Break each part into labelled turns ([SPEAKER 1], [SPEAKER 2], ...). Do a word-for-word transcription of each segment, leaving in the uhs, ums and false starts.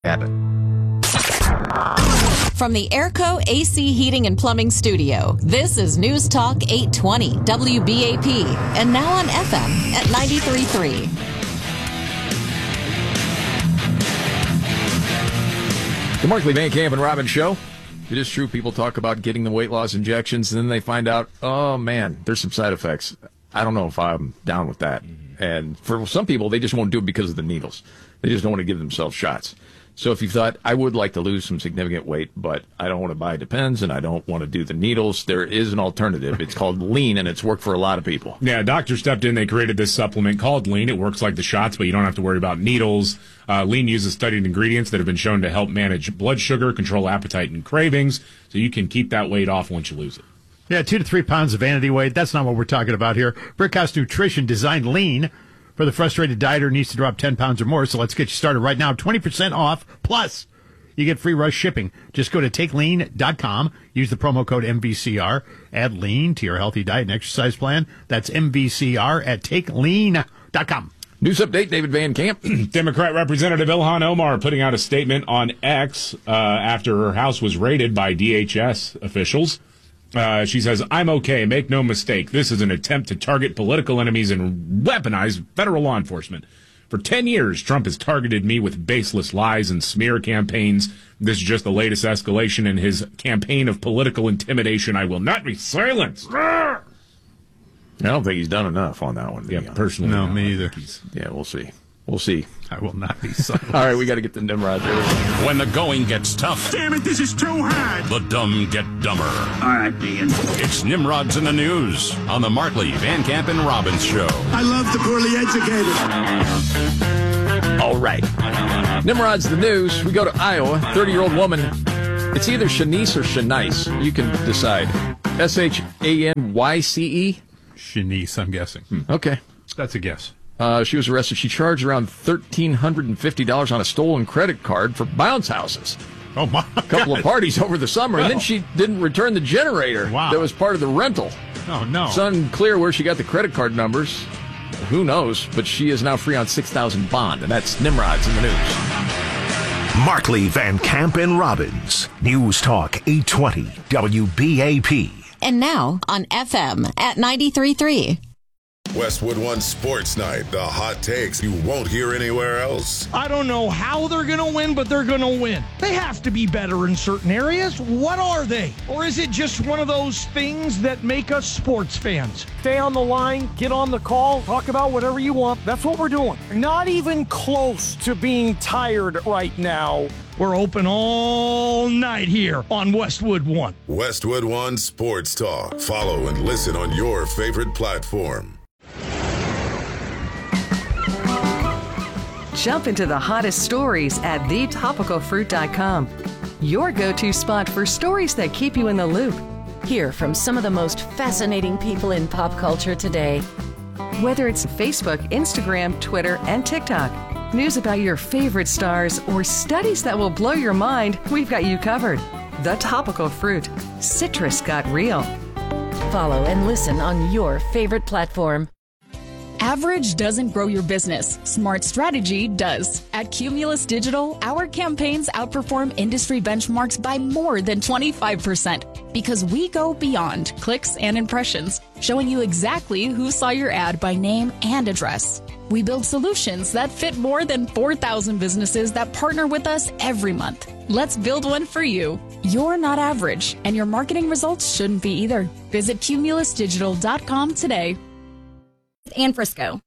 [SPEAKER 1] habit.
[SPEAKER 2] From the Airco A C Heating and Plumbing Studio, this is News Talk eight twenty W B A P, and now on F M at ninety-three point three.
[SPEAKER 3] The Markley, Van Camp, and Robbins Show. It is true, people talk about getting the weight loss injections, and then they find out, oh, man, there's some side effects. I don't know if I'm down with that. And for some people, they just won't do it because of the needles. They just don't want to give themselves shots. So if you thought, I would like to lose some significant weight, but I don't want to buy Depends and I don't want to do the needles, there is an alternative. It's called Lean, and it's worked for a lot of people.
[SPEAKER 4] Yeah, doctor stepped in. They created this supplement called Lean. It works like the shots, but you don't have to worry about needles. Uh, Lean uses studied ingredients that have been shown to help manage blood sugar, control appetite and cravings, so you can keep that weight off once you lose it.
[SPEAKER 5] Yeah, two to three pounds of vanity weight. That's not what we're talking about here. Brickhouse Nutrition designed Lean for the frustrated dieter who needs to drop ten pounds or more. So let's get you started right now. twenty percent off, plus you get free rush shipping. Just go to take lean dot com, use the promo code M V C R, add Lean to your healthy diet and exercise plan. That's M V C R at take lean dot com.
[SPEAKER 3] News update, David Van Camp.
[SPEAKER 4] Democrat Representative Ilhan Omar putting out a statement on X uh, after her house was raided by D H S officials. Uh, she says, I'm okay. Make no mistake. This is an attempt to target political enemies and weaponize federal law enforcement. For ten years, Trump has targeted me with baseless lies and smear campaigns. This is just the latest escalation in his campaign of political intimidation. I will not be silenced.
[SPEAKER 3] I don't think he's done enough on that one.
[SPEAKER 4] Yeah, personally.
[SPEAKER 5] No,
[SPEAKER 4] no,
[SPEAKER 5] me either.
[SPEAKER 3] Yeah, we'll see. We'll see.
[SPEAKER 5] I will not be silenced.
[SPEAKER 3] All right, we got to get the Nimrod there.
[SPEAKER 6] When the going gets tough,
[SPEAKER 7] damn it, this is too hard.
[SPEAKER 6] The dumb get dumber.
[SPEAKER 7] All right, Dean.
[SPEAKER 6] It's Nimrod's in the News on the Markley, Van Camp, and Robbins Show.
[SPEAKER 7] I love the poorly educated.
[SPEAKER 3] All right. Nimrod's the News. We go to Iowa. thirty-year-old woman. It's either Shanice or Shanice. You can decide. S H A N Y C E?
[SPEAKER 5] Shanice, I'm guessing.
[SPEAKER 3] Hmm. Okay.
[SPEAKER 5] That's a guess.
[SPEAKER 3] Uh, she was arrested. She charged around one thousand three hundred fifty dollars on a stolen credit card for bounce houses.
[SPEAKER 5] Oh, my
[SPEAKER 3] A couple
[SPEAKER 5] God.
[SPEAKER 3] of parties over the summer,
[SPEAKER 5] Well.
[SPEAKER 3] and then she didn't return the generator
[SPEAKER 5] Wow.
[SPEAKER 3] that was part of the rental.
[SPEAKER 5] Oh, no.
[SPEAKER 3] It's unclear where she got the credit card numbers. Who knows? But she is now free on six thousand dollars bond, and that's Nimrod's in the News.
[SPEAKER 8] Markley, Van Camp, and Robbins. News Talk eight twenty W B A P.
[SPEAKER 2] And now on F M at ninety-three point three.
[SPEAKER 9] Westwood One Sports Night, the hot takes you won't hear anywhere else.
[SPEAKER 10] I don't know how they're going to win, but they're going to win. They have to be better in certain areas. What are they? Or is it just one of those things that make us sports fans? Stay on the line, get on the call, talk about whatever you want. That's what we're doing. Not even close to being tired right now. We're open all night here on Westwood One.
[SPEAKER 9] Westwood One Sports Talk. Follow and listen on your favorite platform.
[SPEAKER 11] Jump into the hottest stories at the topical fruit dot com. Your go-to spot for stories that keep you in the loop.
[SPEAKER 12] Hear from some of the most fascinating people in pop culture today.
[SPEAKER 11] Whether it's Facebook, Instagram, Twitter, and TikTok, news about your favorite stars, or studies that will blow your mind, we've got you covered. The Topical Fruit. Citrus got real.
[SPEAKER 12] Follow and listen on your favorite platform.
[SPEAKER 13] Average doesn't grow your business. Smart strategy does. At Cumulus Digital, our campaigns outperform industry benchmarks by more than twenty-five percent because we go beyond clicks and impressions, showing you exactly who saw your ad by name and address. We build solutions that fit more than four thousand businesses that partner with us every month. Let's build one for you. You're not average, and your marketing results shouldn't be either. Visit cumulus digital dot com today.
[SPEAKER 14] And Frisco.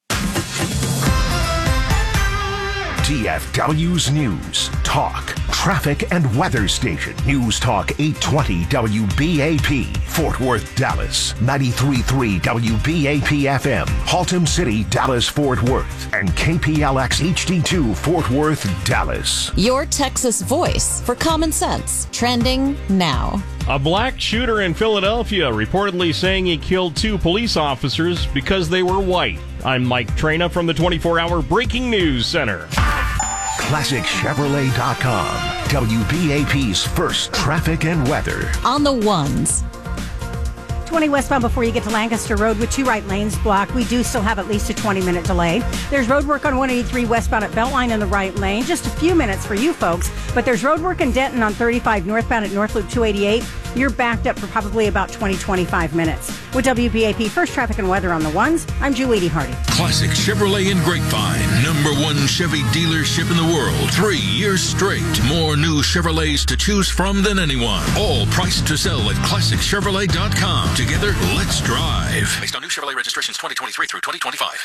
[SPEAKER 8] T F W's News, Talk, Traffic, and Weather Station. News Talk eight twenty W B A P. Fort Worth, Dallas. ninety-three point three W B A P F M. Haltom City, Dallas, Fort Worth. And K P L X H D two, Fort Worth, Dallas.
[SPEAKER 2] Your Texas voice for common sense. Trending now.
[SPEAKER 15] A black shooter in Philadelphia reportedly saying he killed two police officers because they were white. I'm Mike Trena from the twenty-four hour Breaking News Center.
[SPEAKER 8] Classic Chevrolet dot com. W B A P's first traffic and weather.
[SPEAKER 2] On the ones.
[SPEAKER 1] twenty westbound before you get to Lancaster Road with two right lanes blocked. We do still have at least a twenty-minute delay. There's road work on one eighty-three westbound at Beltline in the right lane. Just a few minutes for you folks. But there's road work in Denton on thirty-five northbound at North Loop two eighty-eight. You're backed up for probably about twenty, twenty-five minutes. With W B A P First Traffic and Weather on the ones, I'm Julie Hardy.
[SPEAKER 16] Classic Chevrolet in Grapevine. Number one Chevy dealership in the world. Three years straight. More new Chevrolets to choose from than anyone. All priced to sell at classic chevrolet dot com. Together, let's drive.
[SPEAKER 6] Based on new Chevrolet registrations twenty twenty-three through twenty twenty-five.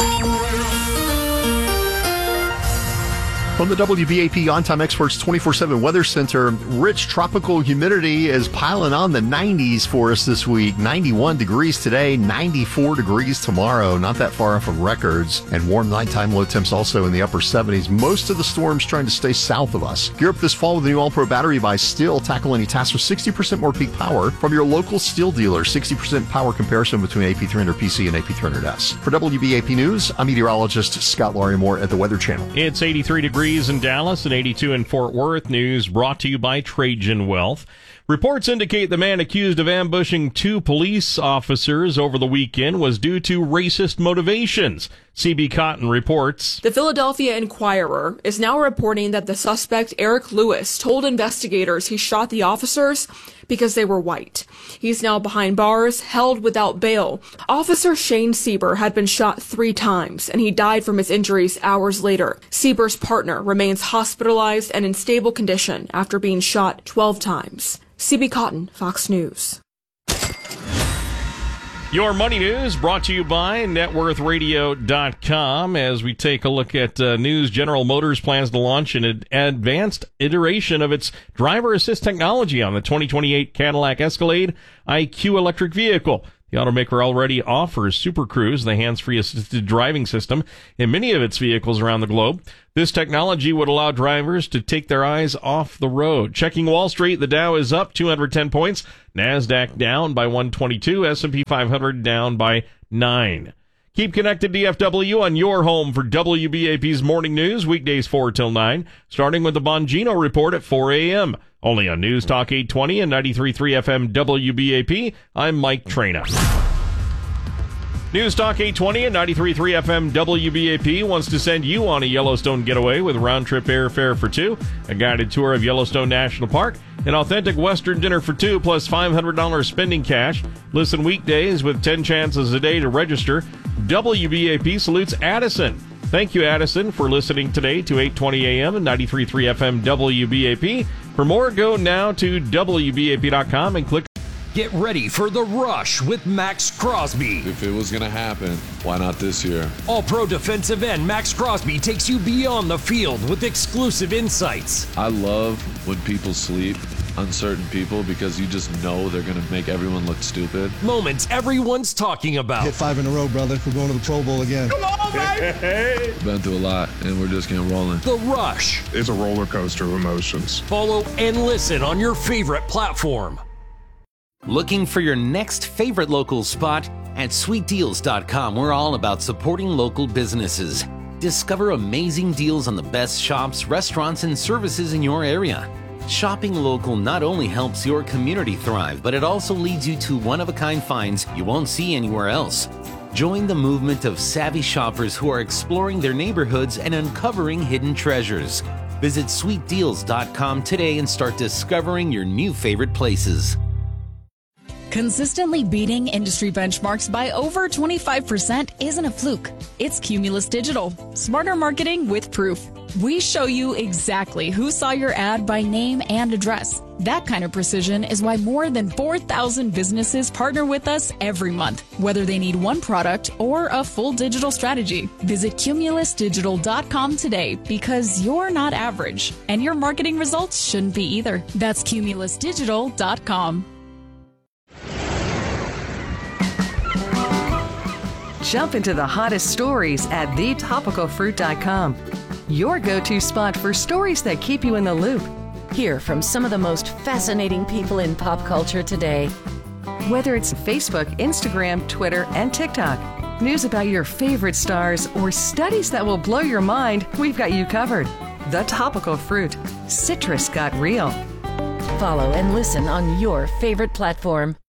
[SPEAKER 17] From the W B A P On-Time Experts twenty-four seven Weather Center, rich tropical humidity is piling on the nineties for us this week. ninety-one degrees today, ninety-four degrees tomorrow. Not that far off of records. And warm nighttime low temps also in the upper seventies. Most of the storms trying to stay south of us. Gear up this fall with the new All-Pro battery by Stihl. Tackle any task with sixty percent more peak power from your local Stihl dealer. sixty percent power comparison between A P three hundred P C and A P three hundred S. For W B A P News, I'm meteorologist Scott Larimore at the Weather Channel.
[SPEAKER 15] It's eighty-three degrees in Dallas and eighty-two in Fort Worth. News brought to you by Trajan Wealth. Reports indicate the man accused of ambushing two police officers over the weekend was due to racist motivations. C B Cotton reports.
[SPEAKER 18] The Philadelphia Inquirer is now reporting that the suspect, Eric Lewis, told investigators he shot the officers because they were white. He's now behind bars, held without bail. Officer Shane Sieber had been shot three times, and he died from his injuries hours later. Sieber's partner remains hospitalized and in stable condition after being shot twelve times. C B Cotton, Fox News.
[SPEAKER 15] Your money news brought to you by net worth radio dot com. As we take a look at uh, news, General Motors plans to launch an advanced iteration of its driver assist technology on the twenty twenty-eight Cadillac Escalade I Q electric vehicle. The automaker already offers Super Cruise, the hands-free assisted driving system, in many of its vehicles around the globe. This technology would allow drivers to take their eyes off the road. Checking Wall Street, the Dow is up two hundred ten points, NASDAQ down by one twenty-two, S and P five hundred down by nine. Keep connected D F W on your home for W B A P's morning news, weekdays four till nine, starting with the Bongino Report at four a.m. Only on News Talk eight twenty and ninety-three point three F M W B A P. I'm Mike Traina. News Talk eight twenty and ninety-three point three F M W B A P wants to send you on a Yellowstone getaway with round-trip airfare for two, a guided tour of Yellowstone National Park, an authentic Western dinner for two, plus five hundred dollars spending cash. Listen weekdays with ten chances a day to register. W B A P salutes Addison. Thank you, Addison, for listening today to eight twenty a.m. and ninety-three point three F M W B A P. For more, go now to W B A P dot com and click.
[SPEAKER 19] Get ready for The Rush with Max Crosby.
[SPEAKER 20] If it was going to happen, why not this year?
[SPEAKER 19] All-Pro defensive end Max Crosby takes you beyond the field with exclusive insights.
[SPEAKER 20] I love when people sleep on certain people because you just know they're going to make everyone look stupid.
[SPEAKER 19] Moments everyone's talking about.
[SPEAKER 21] Hit five in a row, brother. We're going to the Pro Bowl again.
[SPEAKER 20] Come on, baby! Been through a lot, and we're just getting rolling.
[SPEAKER 19] The Rush.
[SPEAKER 22] It's a roller coaster of emotions.
[SPEAKER 19] Follow and listen on your favorite platform.
[SPEAKER 23] Looking for your next favorite local spot? At sweet deals dot com, we're all about supporting local businesses. Discover amazing deals on the best shops, restaurants, and services in your area. Shopping local not only helps your community thrive, but it also leads you to one-of-a-kind finds you won't see anywhere else. Join the movement of savvy shoppers who are exploring their neighborhoods and uncovering hidden treasures. Visit sweet deals dot com today and start discovering your new favorite places.
[SPEAKER 13] Consistently beating industry benchmarks by over twenty-five percent isn't a fluke. It's Cumulus Digital. Smarter marketing with proof. We show you exactly who saw your ad by name and address. That kind of precision is why more than four thousand businesses partner with us every month, whether they need one product or a full digital strategy. Visit Cumulus Digital dot com today because you're not average, and your marketing results shouldn't be either. That's Cumulus Digital dot com.
[SPEAKER 11] Jump into the hottest stories at the topical fruit dot com. Your go-to spot for stories that keep you in the loop.
[SPEAKER 12] Hear from some of the most fascinating people in pop culture today.
[SPEAKER 11] Whether it's Facebook, Instagram, Twitter, and TikTok, news about your favorite stars, or studies that will blow your mind, we've got you covered. The Topical Fruit. Citrus got real.
[SPEAKER 12] Follow and listen on your favorite platform.